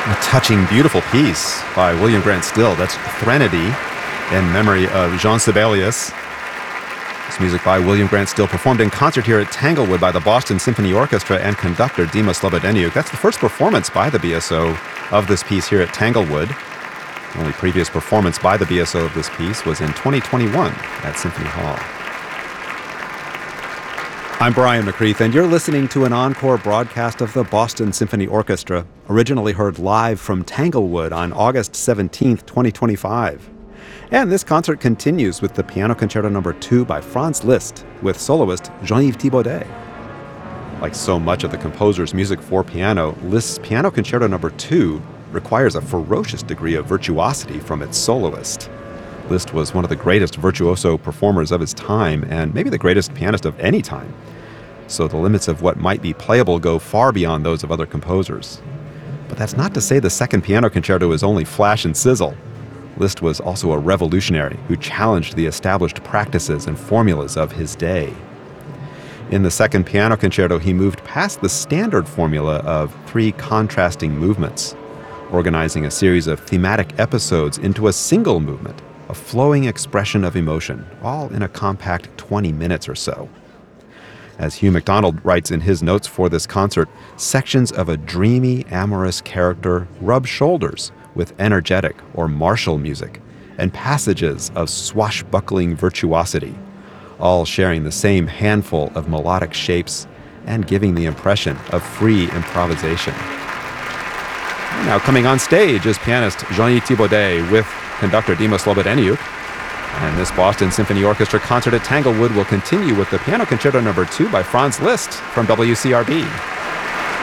A touching, beautiful piece by William Grant Still. That's Threnody in memory of Jean Sibelius. This music by William Grant Still, performed in concert here at Tanglewood by the Boston Symphony Orchestra and conductor Dima Slobodeniuk. That's the first performance by the BSO of this piece here at Tanglewood. The only previous performance by the BSO of this piece was in 2021 at Symphony Hall. I'm Brian McCreath, and you're listening to an encore broadcast of the Boston Symphony Orchestra, originally heard live from Tanglewood on August 17, 2025. And this concert continues with the Piano Concerto No. 2 by Franz Liszt with soloist Jean-Yves Thibaudet. Like so much of the composer's music for piano, Liszt's Piano Concerto No. 2 requires a ferocious degree of virtuosity from its soloist. Liszt was one of the greatest virtuoso performers of his time, and maybe the greatest pianist of any time. So the limits of what might be playable go far beyond those of other composers. But that's not to say the second piano concerto is only flash and sizzle. Liszt was also a revolutionary who challenged the established practices and formulas of his day. In the second piano concerto, he moved past the standard formula of 3 contrasting movements, organizing a series of thematic episodes into a single movement, a flowing expression of emotion, all in a compact 20 minutes or so. As Hugh MacDonald writes in his notes for this concert, sections of a dreamy, amorous character rub shoulders with energetic or martial music, and passages of swashbuckling virtuosity, all sharing the same handful of melodic shapes and giving the impression of free improvisation. Now coming on stage is pianist Jean-Yves Thibaudet with conductor Dima Slobodeniuk. And this Boston Symphony Orchestra concert at Tanglewood will continue with the Piano Concerto No. 2 by Franz Liszt from WCRB.